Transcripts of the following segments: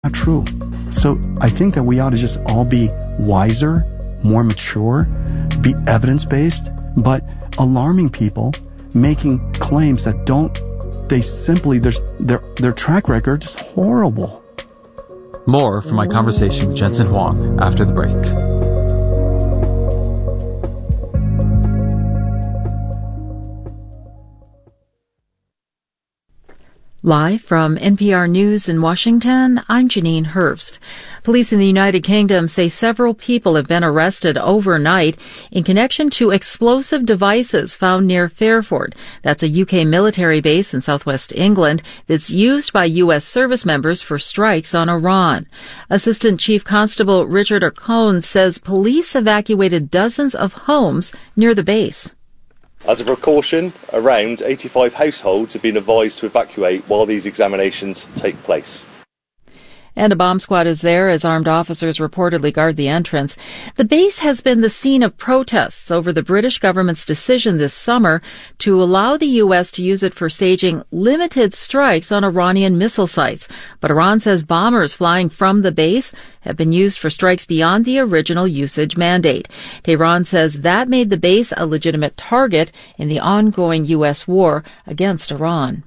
not true. So I think that we ought to just all be wiser, more mature, be evidence-based, but alarming people making claims that their track record is horrible. More from my conversation with Jensen Huang after the break. Live from NPR News in Washington, I'm Janine Herbst. Police in the United Kingdom say several people have been arrested overnight in connection to explosive devices found near Fairford. That's a UK military base in southwest England that's used by U.S. service members for strikes on Iran. Assistant Chief Constable Richard O'Cone says police evacuated dozens of homes near the base. As a precaution, around 85 households have been advised to evacuate while these examinations take place. And a bomb squad is there as armed officers reportedly guard the entrance. The base has been the scene of protests over the British government's decision this summer to allow the U.S. to use it for staging limited strikes on Iranian missile sites. But Iran says bombers flying from the base have been used for strikes beyond the original usage mandate. Tehran says that made the base a legitimate target in the ongoing U.S. war against Iran.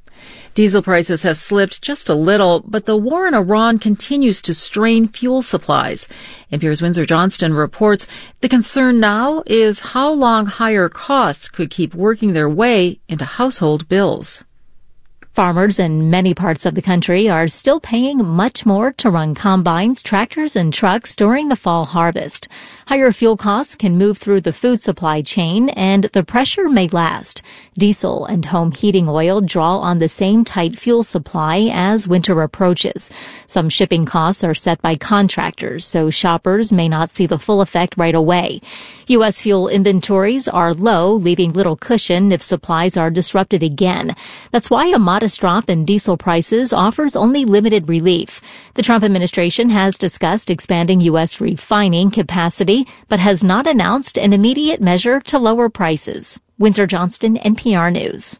Diesel prices have slipped just a little, but the war in Iran continues to strain fuel supplies. NPR's Windsor Johnston reports the concern now is how long higher costs could keep working their way into household bills. Farmers in many parts of the country are still paying much more to run combines, tractors, and trucks during the fall harvest. Higher fuel costs can move through the food supply chain, and the pressure may last. Diesel and home heating oil draw on the same tight fuel supply as winter approaches. Some shipping costs are set by contractors, so shoppers may not see the full effect right away. U.S. fuel inventories are low, leaving little cushion if supplies are disrupted again. That's why a modest drop in diesel prices offers only limited relief. The Trump administration has discussed expanding U.S. refining capacity, but has not announced an immediate measure to lower prices. Windsor Johnston, NPR News.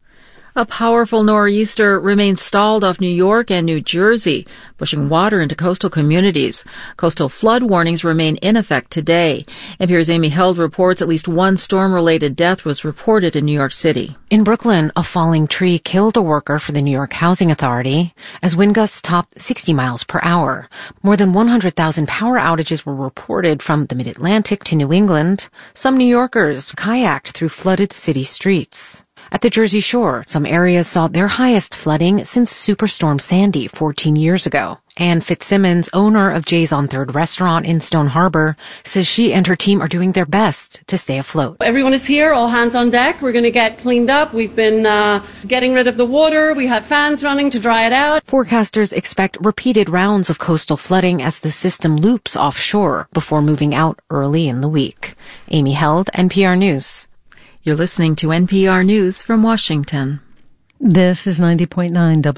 A powerful nor'easter remains stalled off New York and New Jersey, pushing water into coastal communities. Coastal flood warnings remain in effect today. NPR's Amy Held reports at least one storm-related death was reported in New York City. In Brooklyn, a falling tree killed a worker for the New York Housing Authority as wind gusts topped 60 miles per hour. More than 100,000 power outages were reported from the Mid-Atlantic to New England. Some New Yorkers kayaked through flooded city streets. At the Jersey Shore, some areas saw their highest flooding since Superstorm Sandy 14 years ago. Ann Fitzsimmons, owner of Jay's on 3rd restaurant in Stone Harbor, says she and her team are doing their best to stay afloat. Everyone is here, all hands on deck. We're going to get cleaned up. We've been getting rid of the water. We have fans running to dry it out. Forecasters expect repeated rounds of coastal flooding as the system loops offshore before moving out early in the week. Amy Held, NPR News. You're listening to NPR News from Washington. This is 90.9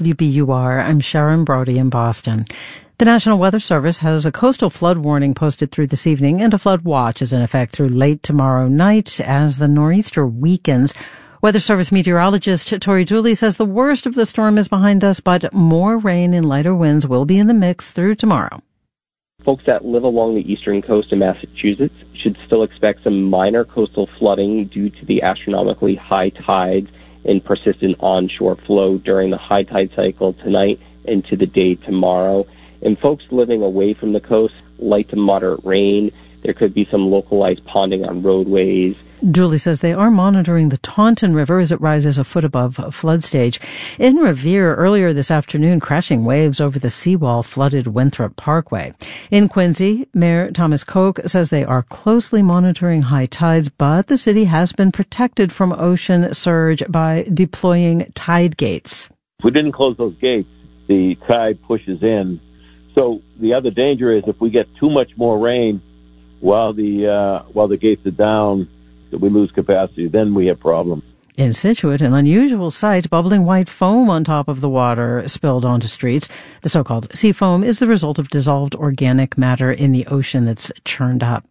WBUR. I'm Sharon Brody in Boston. The National Weather Service has a coastal flood warning posted through this evening, and a flood watch is in effect through late tomorrow night as the nor'easter weakens. Weather Service meteorologist Tori Dooley says the worst of the storm is behind us, but more rain and lighter winds will be in the mix through tomorrow. Folks that live along the eastern coast of Massachusetts should still expect some minor coastal flooding due to the astronomically high tides and persistent onshore flow during the high tide cycle tonight and to the day tomorrow. And folks living away from the coast, light to moderate rain. There could be some localized ponding on roadways. Julie says they are monitoring the Taunton River as it rises a foot above flood stage. In Revere, earlier this afternoon, crashing waves over the seawall flooded Winthrop Parkway. In Quincy, Mayor Thomas Koch says they are closely monitoring high tides, but the city has been protected from ocean surge by deploying tide gates. If we didn't close those gates, the tide pushes in. So the other danger is if we get too much more rain while the gates are down, we lose capacity, then we have problems. In Scituate, an unusual sight, bubbling white foam on top of the water spilled onto streets. The so-called sea foam is the result of dissolved organic matter in the ocean that's churned up.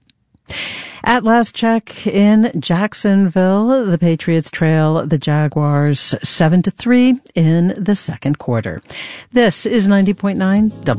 At last check in Jacksonville, the Patriots trail the Jaguars 7-3 in the second quarter. This is 90.9